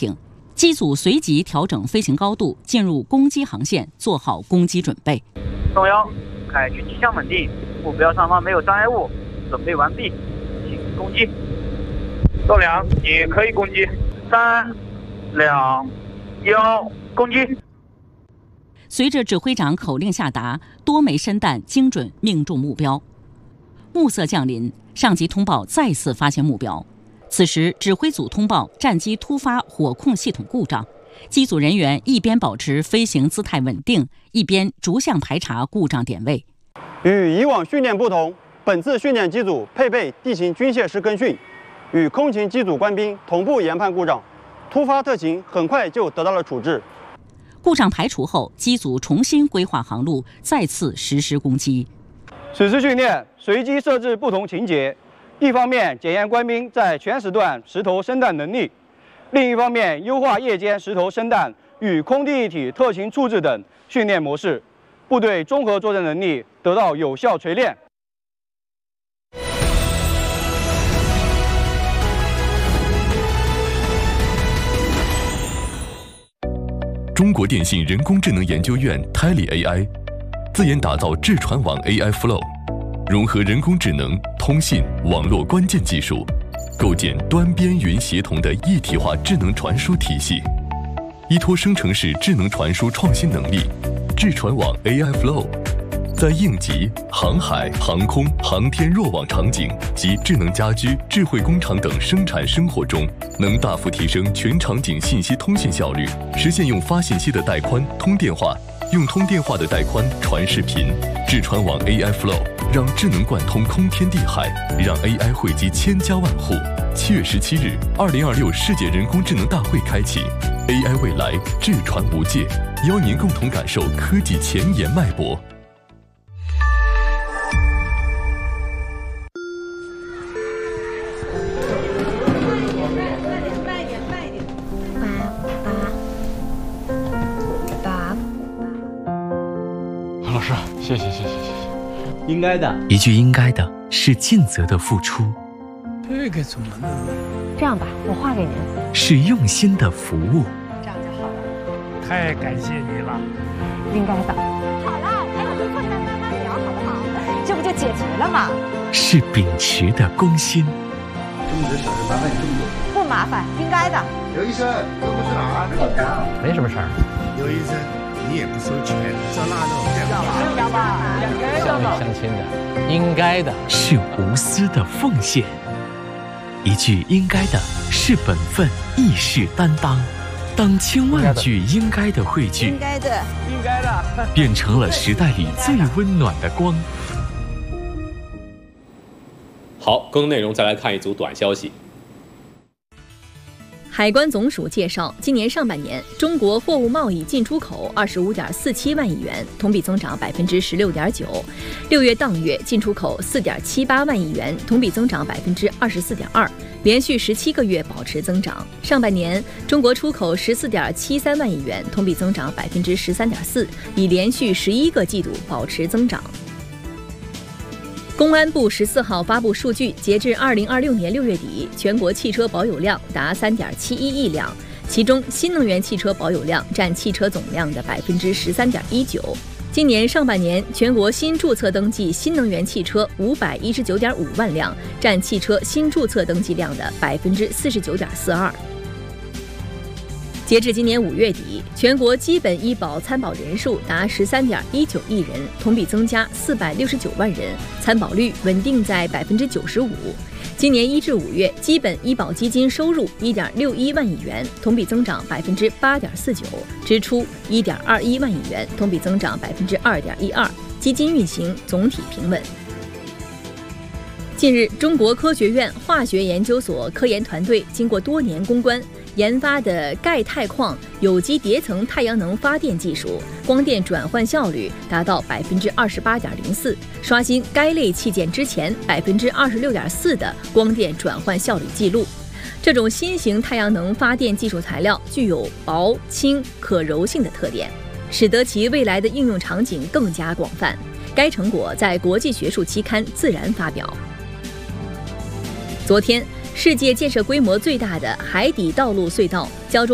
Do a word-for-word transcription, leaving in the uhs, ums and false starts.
艇，机组随即调整飞行高度，进入攻击航线，做好攻击准备。 动幺，开军机向稳定，目标上方没有障碍物，准备完毕，请攻击。动两，你可以攻击。三、两、幺，攻击。 随着指挥长口令下达，多枚申弹精准命中目标。暮色降临，上级通报再次发现目标。此时，指挥组通报战机突发火控系统故障，机组人员一边保持飞行姿态稳定，一边逐项排查故障点位。 与以往训练不同，本次训练机组配备地形军械师跟训，与空勤机组官兵同步研判故障，突发特情很快就得到了处置。 故障排除后，机组重新规划航路，再次实施攻击。 此次训练随机设置不同情节，一方面检验官兵在全时段实投申弹能力，另一方面优化夜间实投申弹与空地一体特情处置等训练模式，部队综合作战能力得到有效锤炼。 中国电信人工智能研究院 Tally A I 自研打造智传网 A I Flow， 融合人工智能、通信、网络关键技术，构建端边云协同的一体化智能传输体系。依托生成式智能传输创新能力，智传网 A I Flow 在应急、航海、航空、航天弱网场景及智能家居、智慧工厂等生产生活中，能大幅提升全场景信息通信效率，实现用发信息的带宽通电话，用通电话的带宽传视频。智传网 A I Flow 让智能贯通空天地海，让 A I 惠及千家万户。七月十七日，二零二六世界人工智能大会开启 ，A I 未来智传无界，邀您共同感受科技前沿脉搏。 老师，谢谢谢谢谢谢， 应该的。 一句应该的是尽责的付出， 这个怎么弄？ 这样吧，我画给您。 是用心的服务。 这样就好了。 太感谢你了。 应该的。好了，还有最后再慢慢聊，好不好？这不就解决了吗？ 是秉持的公心。 这么点小事麻烦你这么多。 不麻烦，应该的。 刘医生，这不是哪儿？老家。 没什么事儿。 刘医生。你也不收钱，这那的， 是的嘛，乡里乡亲的，应该的， 是无私的奉献。一句应该的是本分，义士担当。当千万句应该的汇聚， 应该的， 应该的， 变成了时代里最温暖的光。 好，更多内容再来看一组短消息。 海关总署介绍，今年上半年，中国货物贸易进出口二十五点四七万亿元，同比增长百分之十六点九。六月当月进出口四点七八万亿元，同比增长百分之二十四点二，连续十七个月保持增长。上半年，中国出口十四点七三万亿元，同比增长百分之十三点四，已连续十一个季度保持增长。公安部十四号发布数据，截至二零二六年六月底，全国汽车保有量达三点七一亿辆，其中新能源汽车保有量占汽车总量的百分之十三点一九。今年上半年，全国新注册登记新能源汽车五百一十九点五万辆，占汽车新注册登记量的百分之四十九点四二。截至今年五月底，全国基本医保参保人数达十三点一九亿人，同比增加四百六十九万人，参保率稳定在百分之九十五。今年一至五月，基本医保基金收入一点六一万亿元，同比增长百分之八点四九；支出一点二一万亿元，同比增长百分之二点一二。基金运行总体平稳。近日，中国科学院化学研究所科研团队经过多年攻关，研发的钙钛矿有机叠层太阳能发电技术，光电转换效率达到百分之二十八点零四，刷新该类器件之前百分之二十六点四的光电转换效率记录。这种新型太阳能发电技术材料具有薄、轻、可柔性的特点，使得其未来的应用场景更加广泛。该成果在国际学术期刊《自然》发表。昨天，世界建设规模最大的海底道路隧道胶州